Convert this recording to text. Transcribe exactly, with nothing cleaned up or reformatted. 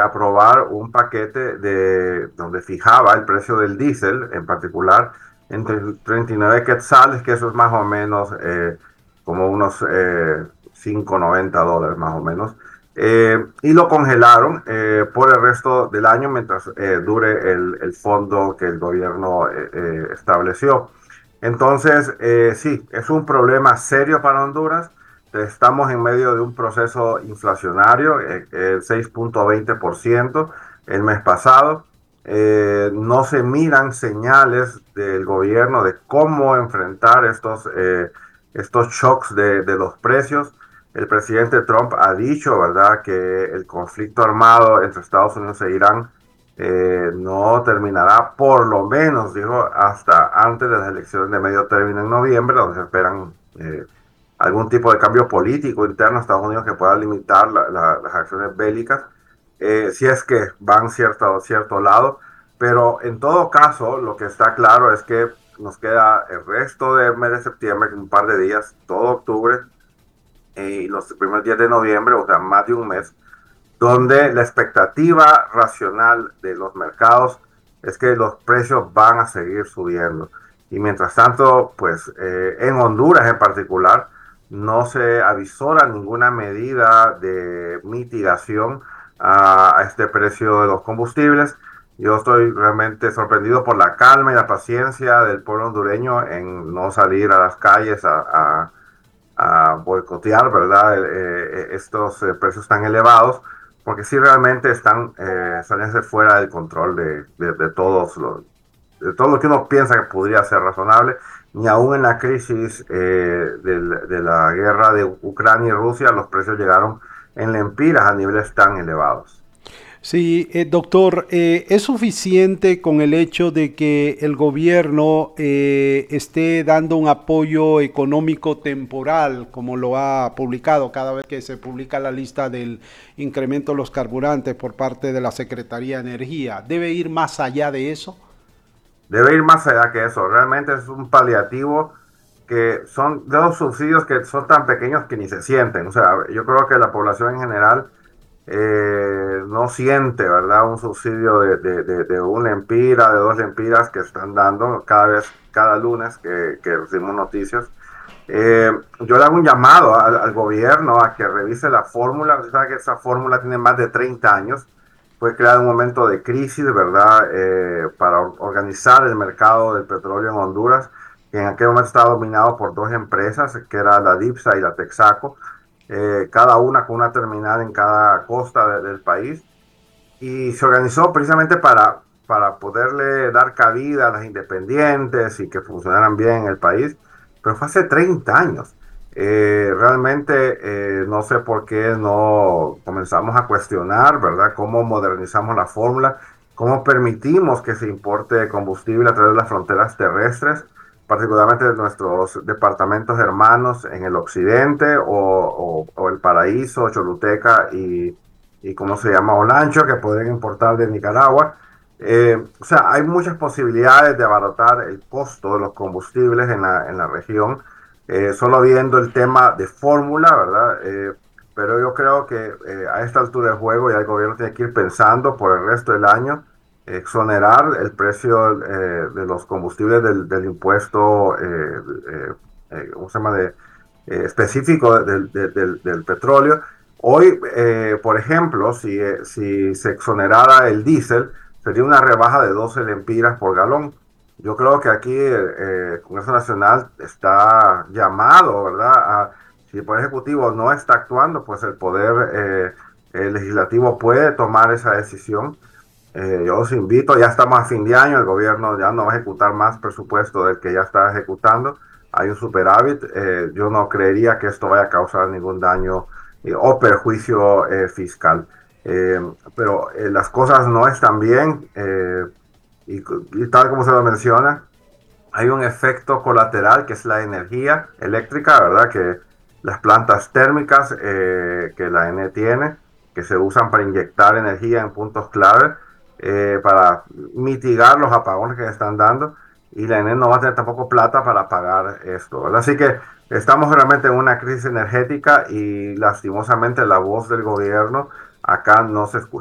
aprobar un paquete de, donde fijaba el precio del diésel, en particular, entre treinta y nueve quetzales, que eso es más o menos eh, como unos eh, cinco noventa dólares más o menos. Eh, y lo congelaron eh, por el resto del año mientras eh, dure el, el fondo que el gobierno eh, eh, estableció. Entonces, eh, sí, es un problema serio para Honduras. Estamos en medio de un proceso inflacionario, eh, el seis punto veinte por ciento el mes pasado. Eh, no se miran señales del gobierno de cómo enfrentar estos, eh, estos shocks de, de los precios. El presidente Trump ha dicho, ¿verdad?, que el conflicto armado entre Estados Unidos e Irán eh, no terminará, por lo menos, dijo, hasta antes de las elecciones de medio término en noviembre, donde se esperan eh, algún tipo de cambio político interno a Estados Unidos que pueda limitar la, la, las acciones bélicas, eh, si es que van cierto, cierto lado. Pero en todo caso, lo que está claro es que nos queda el resto del mes de septiembre, un par de días, todo octubre eh, y los primeros días de noviembre, o sea, más de un mes, donde la expectativa racional de los mercados es que los precios van a seguir subiendo. Y mientras tanto, pues eh, en Honduras en particular, no se avisora ninguna medida de mitigación a, a este precio de los combustibles. Yo estoy realmente sorprendido por la calma y la paciencia del pueblo hondureño en no salir a las calles a, a, a boicotear, ¿verdad? Eh, eh, estos eh, precios tan elevados, porque sí realmente están eh, saliendo fuera del control de, de, de todos los, de todo lo que uno piensa que podría ser razonable. Ni aún en la crisis eh, del, de la guerra de Ucrania y Rusia, los precios llegaron en lempiras a niveles tan elevados. Sí, eh, doctor, eh, ¿es suficiente con el hecho de que el gobierno eh, esté dando un apoyo económico temporal, como lo ha publicado cada vez que se publica la lista del incremento de los carburantes por parte de la Secretaría de Energía? ¿Debe ir más allá de eso? Debe ir más allá que eso. Realmente es un paliativo que son de los subsidios que son tan pequeños que ni se sienten. O sea, yo creo que la población en general eh, no siente, ¿verdad? Un subsidio de, de, de, de un lempira, de dos lempiras que están dando cada vez, cada lunes que, que recibimos noticias. Eh, yo le hago un llamado al, al gobierno a que revise la fórmula. Usted sabe que esa fórmula tiene más de treinta años. Fue creada en un momento de crisis, ¿verdad? Eh, para organizar el mercado del petróleo en Honduras, que en aquel momento estaba dominado por dos empresas, que era la DIPSA y la Texaco, eh, cada una con una terminal en cada costa de, del país. Y se organizó precisamente para, para poderle dar cabida a las independientes y que funcionaran bien en el país, pero fue hace treinta años. Eh, realmente eh, no sé por qué no comenzamos a cuestionar, ¿verdad? Cómo modernizamos la fórmula, cómo permitimos que se importe combustible a través de las fronteras terrestres, particularmente de nuestros departamentos hermanos en el occidente o, o, o el Paraíso, Choluteca y y cómo se llama Olancho, que pueden importar de Nicaragua. Eh, o sea, hay muchas posibilidades de abaratar el costo de los combustibles en la, en la región, eh, solo viendo el tema de fórmula, ¿verdad? Eh, pero yo creo que eh, a esta altura del juego ya el gobierno tiene que ir pensando por el resto del año exonerar el precio eh, de los combustibles del, del impuesto, eh, eh, eh, ¿cómo se llama? De, eh, específico del, del, del, del petróleo. Hoy, eh, por ejemplo, si, eh, si se exonerara el diésel, sería una rebaja de doce lempiras por galón. Yo creo que aquí eh, el Congreso Nacional está llamado, ¿verdad? A, si el Poder Ejecutivo no está actuando, pues el Poder eh, el Legislativo puede tomar esa decisión. Eh, yo los invito, ya estamos a fin de año, el gobierno ya no va a ejecutar más presupuesto del que ya está ejecutando, hay un superávit, eh, yo no creería que esto vaya a causar ningún daño eh, o perjuicio eh, fiscal. Eh, pero eh, las cosas no están bien eh, y, y tal como se lo menciona, hay un efecto colateral que es la energía eléctrica, ¿verdad? Que las plantas térmicas eh, que la N tiene, que se usan para inyectar energía en puntos clave, eh, para mitigar los apagones que se están dando, y la N no va a tener tampoco plata para pagar esto, ¿verdad? Así que estamos realmente en una crisis energética y lastimosamente la voz del gobierno acá no se escucha.